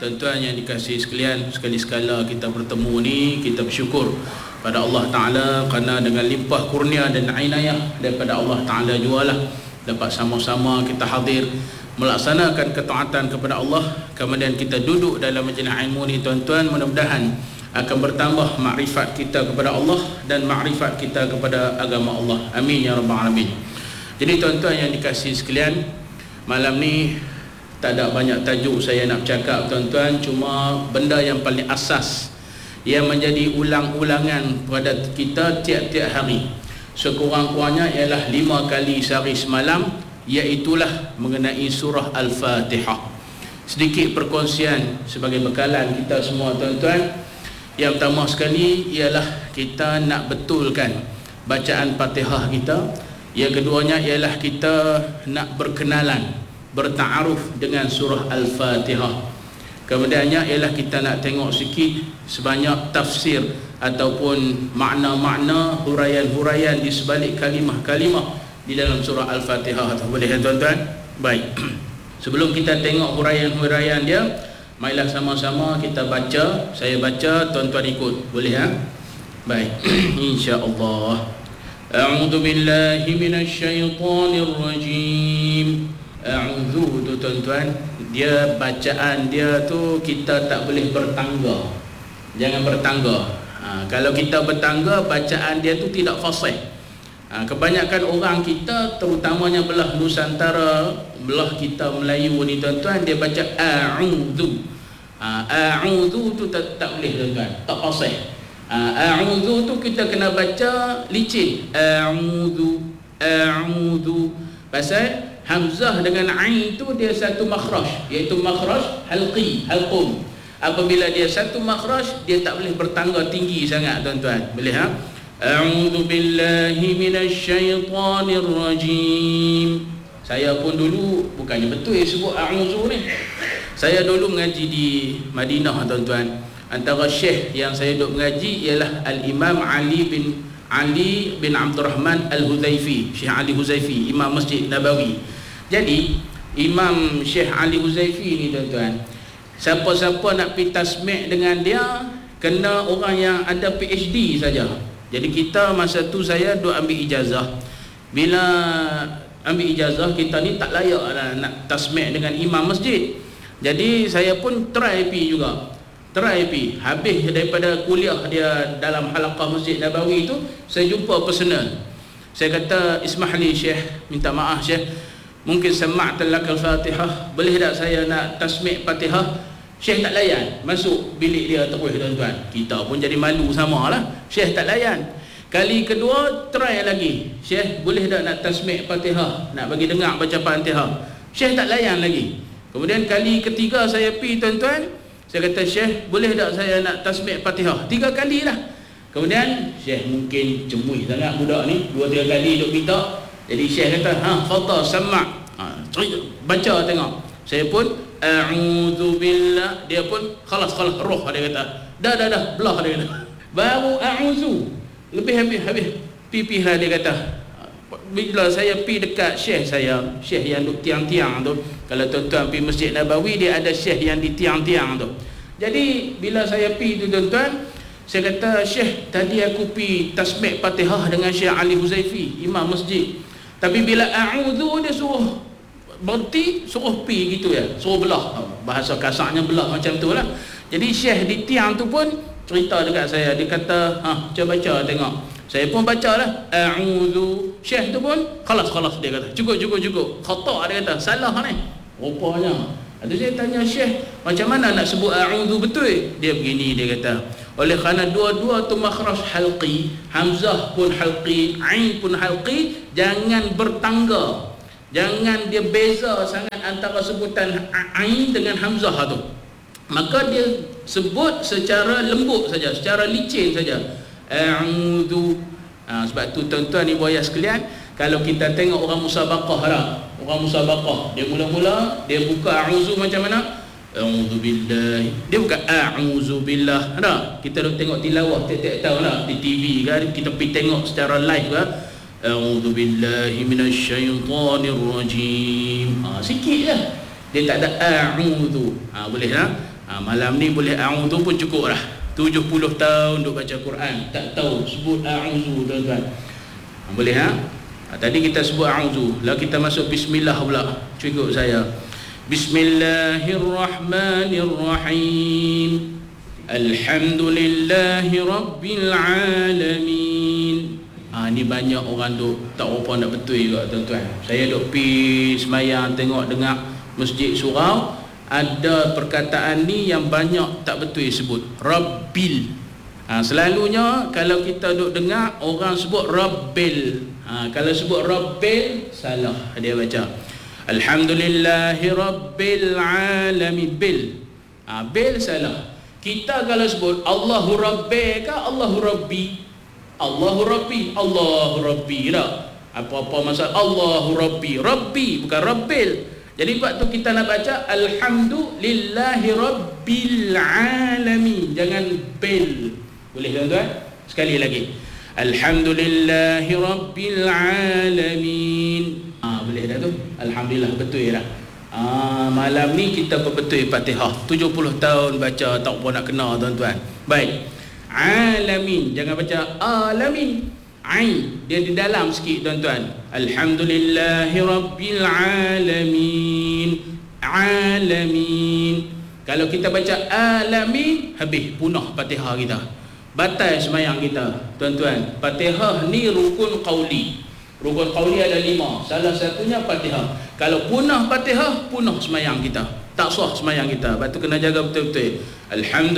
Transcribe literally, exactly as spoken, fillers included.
Tuan-tuan yang dikasihi sekalian, sekali-sekala kita bertemu ni, kita bersyukur pada Allah Ta'ala kerana dengan limpah kurnia dan inayah daripada Allah Ta'ala jualah dapat sama-sama kita hadir melaksanakan ketaatan kepada Allah. Kemudian kita duduk dalam majlis ilmu ni tuan-tuan, mudah-mudahan akan bertambah makrifat kita kepada Allah dan makrifat kita kepada agama Allah. Amin ya rabbal alamin. Jadi tuan-tuan yang dikasihi sekalian, malam ni tak ada banyak tajuk saya nak bercakap tuan-tuan, cuma benda yang paling asas yang menjadi ulang-ulangan pada kita tiap-tiap hari, sekurang-kurangnya ialah lima kali sehari semalam, iaitulah mengenai surah Al-Fatihah. Sedikit perkongsian sebagai bekalan kita semua tuan-tuan. Yang pertama sekali ialah kita nak betulkan bacaan Fatihah kita. Yang keduanya ialah kita nak berkenalan, bertaaruf dengan surah Al-Fatihah. Kemudiannya ialah kita nak tengok sikit sebanyak tafsir ataupun makna-makna, huraian-huraian di sebalik kalimah-kalimah di dalam surah Al-Fatihah. Boleh tuan-tuan? Baik. Sebelum kita tengok huraian-huraian dia, marilah sama-sama kita baca. Saya baca, tuan-tuan ikut. Boleh ha? Baik. Insya-Allah. A'udzu billahi minasyaitonir rajim. A'udzu tu tuan-tuan, dia bacaan dia tu kita tak boleh bertangga. Jangan bertangga. Ha, kalau kita bertangga, bacaan dia tu tidak fasih. Ha, kebanyakan orang kita, terutamanya belah Nusantara, belah kita Melayu ni tuan-tuan, dia baca a'udzu. Ha, a'udzu tu tak, tak boleh tuan-tuan, tak fasih. Ha, a'udzu tu kita kena baca licin. A'udzu, a'udzu. Pasal hamzah dengan ain tu dia satu makhraj, iaitu makhraj halqi, halqum. Apabila dia satu makhraj, dia tak boleh bertangga tinggi sangat tuan-tuan. Boleh ha? A'udzu billahi minasyaitonir rajim. Saya pun dulu bukannya betul sebut a'udzu ni. Saya dulu mengaji di Madinah tuan-tuan. Antara syekh yang saya duk mengaji ialah Al-Imam Ali bin Ali bin Abdul Rahman Al-Huzaifi, Syekh Ali Huzaifi, Imam Masjid Nabawi. Jadi Imam Syekh Ali Huzaifi ni tuan-tuan, siapa-siapa nak pergi tasmi' dengan dia kena orang yang ada P H D saja. Jadi kita masa tu saya duk ambil ijazah. Bila ambil ijazah, kita ni tak layak lah nak tasmi' dengan imam masjid. Jadi saya pun try pi juga. Try pi. Habis daripada kuliah dia dalam halaqah Masjid Nabawi tu, saya jumpa personal. Saya kata, "Ismahli Syekh, minta maaf Syekh, mungkin sama'ta lakal Fatihah, boleh tak saya nak tasmi' Fatihah?" Syekh tak layan, masuk bilik dia terus tuan-tuan. Kita pun jadi malu samalah. Syekh tak layan. Kali kedua try lagi. "Syekh, boleh tak nak tasmi' Fatihah, nak bagi dengar baca Fatihah?" Syekh tak layan lagi. Kemudian kali ketiga saya pi tuan-tuan, saya kata, "Syekh, boleh tak saya nak tasmi' Fatihah?" Tiga kali lah. Kemudian Syekh mungkin cemuih sangat budak ni, dua tiga kali duk minta. Jadi Syekh kata, "Ha, fadhal sama'." Ha, baca tengok. Saya pun a'udzu billah, dia pun khalas khalas roh dia kata. Dah dah dah belah dia kata. Baru a'udzu. Lebih habis habis pipi lah dia kata. Bila saya pi dekat syekh saya, syekh yang duk tiang-tiang tu, kalau tuan-tuan pi Masjid Nabawi dia ada syekh yang di tiang-tiang tu. Jadi bila saya pi tu tuan-tuan, saya kata, "Syekh, tadi aku pi tasmi' Fatihah dengan Syekh Ali Huzaifi, imam masjid. Tapi bila a'udzu dia suruh berhenti, suruh pi gitu ya, suruh belah." Bahasa kasarnya belah macam tu lah. Jadi syekh di tiang tu pun cerita dekat saya, dia kata, "Ha, cuba baca tengok." Saya pun bacalah a'udzu. Syekh tu pun khalas khalas dia kata, "Cukup cukup cukup." Khata dia kata, "Salah ni." Rupanya. Ada saya tanya Syekh, "Macam mana nak sebut a'udzu betul?" Dia begini dia kata, "Oleh kerana dua-dua tu makhraj halqi, hamzah pun halqi, ain pun halqi, jangan bertangga. Jangan dia beza sangat antara sebutan ain dengan hamzah tu. Maka dia sebut secara lembut saja, secara licin saja. A'udzu." Ha, sebab tu tuan-tuan ibu ayah sekalian, kalau kita tengok orang musabaqah lah, orang musabaqah, dia mula-mula dia buka a'udzu macam mana? A'udzu billahi. Dia bukan a'udzu billah. Ada kita duk tengok tilawah tiap-tiap tahun lah di T V kan, kita pergi tengok secara live kan. A'udzu billahi minasyaitonir rajim. Ha, sikit je. Dia tak ada a'udzu. Ha, boleh lah. Ha, ha, malam ni boleh a'udzu pun cukup lah. tujuh puluh tahun duk baca Quran tak tahu sebut a'udzu tuan-tuan. Ha, boleh ha? ha tadi kita sebut a'udzu, lalu kita masuk bismillah pula. Cukup saya. Bismillahirrahmanirrahim. Alhamdulillahi rabbil alamin. Ha, ni banyak orang duk tak apa nak betul juga tuan-tuan. Saya duk pi semayang tengok dengar masjid surau, ada perkataan ni yang banyak tak betul sebut rabbil. Ha, selalunya kalau kita duk dengar orang sebut rabbil. Ha, kalau sebut rabbil salah dia baca. Alhamdulillahi rabbil alamin bil. Ha, bil salah. Kita kalau sebut Allahu rabbi ke Allahu rabbi? Allahu rabbi, Allahu rabbi dah. Apa-apa masalah Allahu rabbi, rabbi bukan rabbil. Jadi sebab tu kita nak baca alhamdulillahi rabbil alamin, jangan bil. Boleh tuan-tuan? Sekali lagi. Alhamdulillahi rabbil alamin. Ah, boleh dah tu. Alhamdulillah betul dah. Ah, malam ni kita berbetul Fatihah. tujuh puluh tahun baca tak apa nak kena tuan-tuan. Baik. Alamin, jangan baca alamin. Ain dia di dalam sikit tuan-tuan. Alhamdulillahi rabbil alamin. Alamin. Kalau kita baca alamin, habis punah Fatihah kita. Batal semayang kita tuan-tuan. Fatihah ni rukun qauli. Rukun qauli ada lima. Salah satunya Fatihah. Kalau punah Fatihah, punah semayang kita. Tak sah semayang kita. Lepas tu kena jaga betul-betul. Alhamdulillah